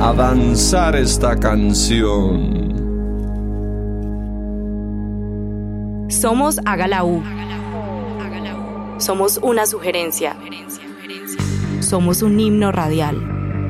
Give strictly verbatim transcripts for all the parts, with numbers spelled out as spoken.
a danzar esta canción. Somos Hágala U. Somos una sugerencia. Somos un himno radial.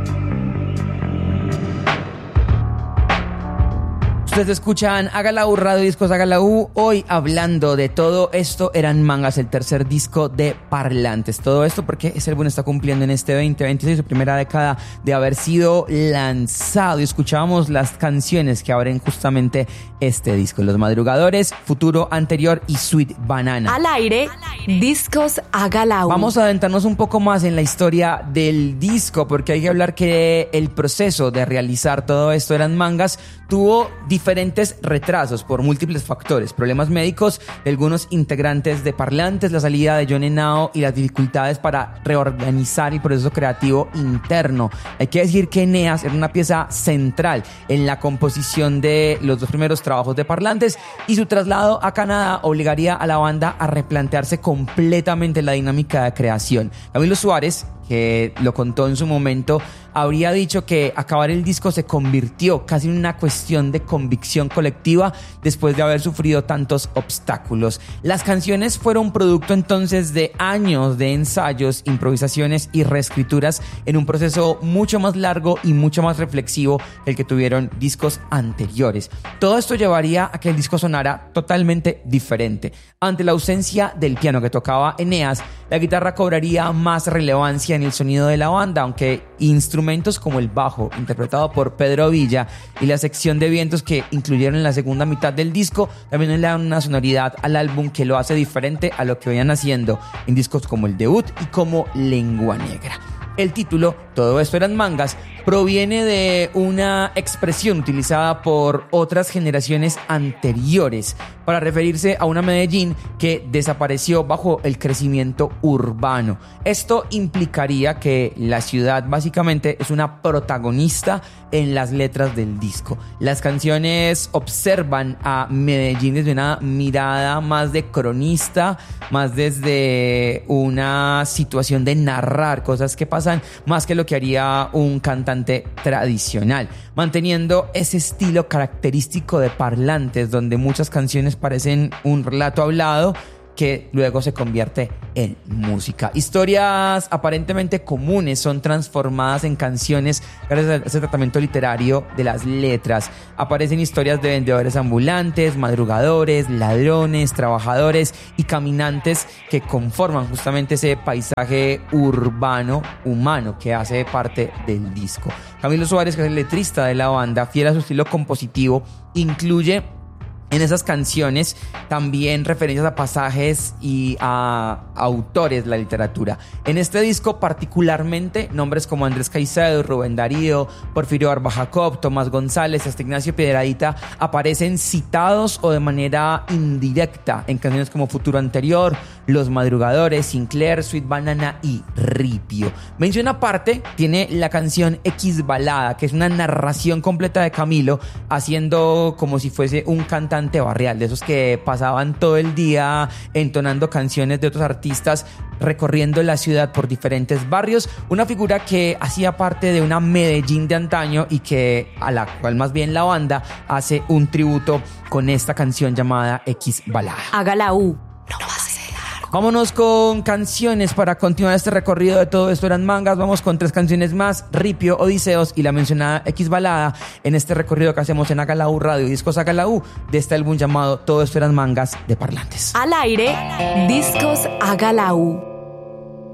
Ustedes escuchan Hágala U, Radio Discos Hágala U. Hoy hablando de todo esto eran mangas, el tercer disco de Parlantes. Todo esto porque ese álbum está cumpliendo en este veinte veintiséis su primera década de haber sido lanzado. Y escuchábamos las canciones que abren justamente este disco: Los Madrugadores, Futuro Anterior y Sweet Banana. Al aire, Discos Hágala U. Vamos a adentrarnos un poco más en la historia del disco, porque hay que hablar que el proceso de realizar todo esto eran mangas tuvo diferentes retrasos por múltiples factores: problemas médicos de algunos integrantes de Parlantes, la salida de John Henao y las dificultades para reorganizar el proceso creativo interno. Hay que decir que Eneas era una pieza central en la composición de los dos primeros trabajos de Parlantes, y su traslado a Canadá obligaría a la banda a replantearse completamente la dinámica de creación. Camilo Suárez, que lo contó en su momento, habría dicho que acabar el disco se convirtió casi en una cuestión de convicción colectiva después de haber sufrido tantos obstáculos. Las canciones fueron producto entonces de años de ensayos, improvisaciones y reescrituras en un proceso mucho más largo y mucho más reflexivo que el que tuvieron discos anteriores. Todo esto llevaría a que el disco sonara totalmente diferente. Ante la ausencia del piano que tocaba Eneas, la guitarra cobraría más relevancia en el sonido de la banda, aunque instrumentos como el bajo, interpretado por Pedro Villa, y la sección de vientos que incluyeron en la segunda mitad del disco, también le dan una sonoridad al álbum que lo hace diferente a lo que venían haciendo en discos como el debut y como Lengua Negra. El título, Todo esto eran mangas, proviene de una expresión utilizada por otras generaciones anteriores para referirse a una Medellín que desapareció bajo el crecimiento urbano. Esto implicaría que la ciudad básicamente es una protagonista en las letras del disco. Las canciones observan a Medellín desde una mirada más de cronista, más desde una situación de narrar cosas que pasan, más que lo que haría un cantante tradicional, manteniendo ese estilo característico de Parlantes, donde muchas canciones parecen un relato hablado que luego se convierte en música. Historias aparentemente comunes son transformadas en canciones gracias a ese tratamiento literario de las letras. Aparecen historias de vendedores ambulantes, madrugadores, ladrones, trabajadores y caminantes que conforman justamente ese paisaje urbano humano que hace parte del disco. Camilo Suárez, que es el letrista de la banda, fiel a su estilo compositivo, incluye en esas canciones también referencias a pasajes y a autores de la literatura. En este disco particularmente, nombres como Andrés Caicedo, Rubén Darío, Porfirio Barba Jacob, Tomás González, hasta Ignacio Piedradita aparecen citados o de manera indirecta en canciones como Futuro Anterior, Los Madrugadores, Sinclair, Sweet Banana y Ripio. Mención aparte tiene la canción X Balada, que es una narración completa de Camilo haciendo como si fuese un cantante barrial, de esos que pasaban todo el día entonando canciones de otros artistas, recorriendo la ciudad por diferentes barrios. Una figura que hacía parte de una Medellín de antaño y que a la cual más bien la banda hace un tributo con esta canción llamada X Balada. Hágala U. No pase. Vámonos con canciones para continuar este recorrido de Todo esto eran mangas. Vamos con tres canciones más: Ripio, Odiseos y la mencionada X Balada, en este recorrido que hacemos en Hágala U Radio Discos Hágala U, de este álbum llamado Todo esto eran mangas de Parlantes. Al aire, Discos Hágala U.